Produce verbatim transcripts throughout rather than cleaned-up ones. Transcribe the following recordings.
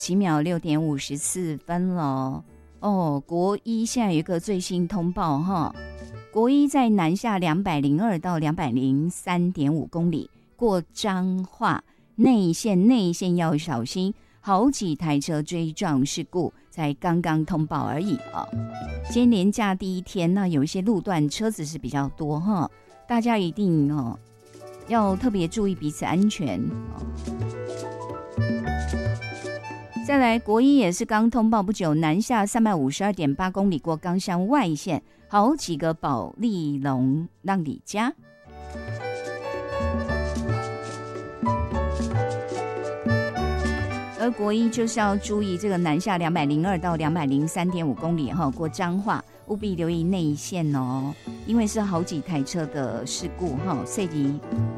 几秒六点五十四分了哦。国一现在有一个最新通报哈，国一在南下两百零二到两百零三点五公里，过彰化内线，内线要小心，好几台车追撞事故才刚刚通报而已啊。今天连假第一天，那有一些路段车子是比较多哈，大家一定哦要特别注意彼此安全。再来，国一也是刚通报不久，南下三百五十二点八公里过冈山外线，好几个保利龙让里家。而国一就是要注意这个南下两百零二到两百零三点五公里哈，过彰化，务必留意内线哦，因为是好几台车的事故哈，所以。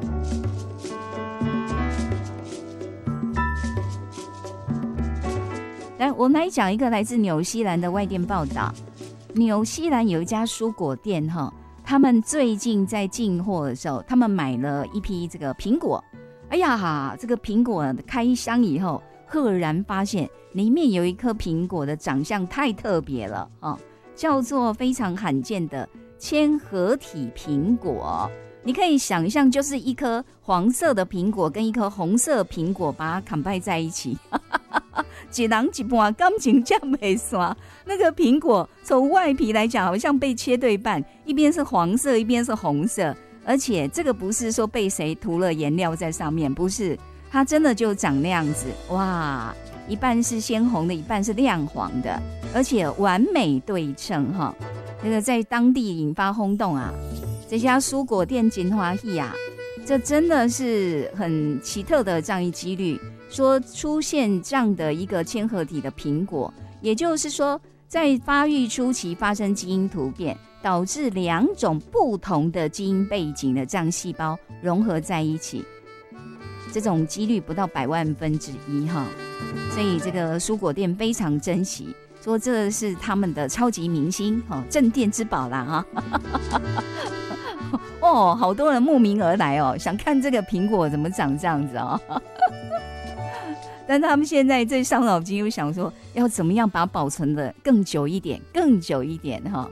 来，我们来讲一个来自纽西兰的外电报道。纽西兰有一家蔬果店哈，他们最近在进货的时候，他们买了一批这个苹果。哎呀，这个苹果开箱以后，赫然发现里面有一颗苹果的长相太特别了哦，叫做非常罕见的千合体苹果。你可以想象，就是一颗黄色的苹果跟一颗红色苹果把它砍拜在一起。一人一半感情这样没刷，那个苹果从外皮来讲好像被切对半，一边是黄色一边是红色，而且这个不是说被谁涂了颜料在上面，不是，它真的就长那样子。哇，一半是鲜红的，一半是亮黄的，而且完美对称哈，那个在当地引发轰动啊，这家蔬果店真欢喜啊，这真的是很奇特的这样一几率，说出现这样的一个嵌合体的苹果，也就是说在发育初期发生基因突变，导致两种不同的基因背景的这样细胞融合在一起，这种几率不到百万分之一哈，所以这个蔬果店非常珍惜，说这是他们的超级明星哈，镇店之宝啦哈。哦，好多人慕名而来哦，想看这个苹果怎么长这样子哦。但他们现在最伤脑筋，又想说要怎么样把它保存的更久一点，更久一点哈。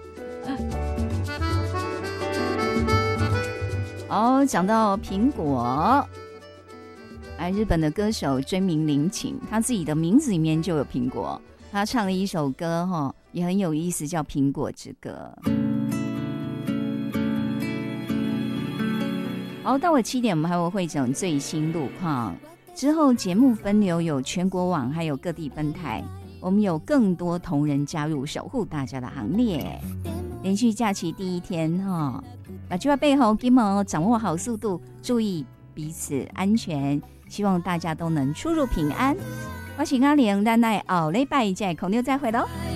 哦，讲到苹果，哎，日本的歌手追名林檎，他自己的名字里面就有苹果，他唱了一首歌哈，也很有意思，叫《苹果之歌》。好，到了七点，我们还会汇整最新路况。之后节目分流有全国网，还有各地分台，我们有更多同仁加入，守护大家的行列。连续假期第一天哈，把计划背后给我掌握好速度，注意彼此安全，希望大家都能出入平安。我是阿玲，咱来后礼拜再空中再会喽。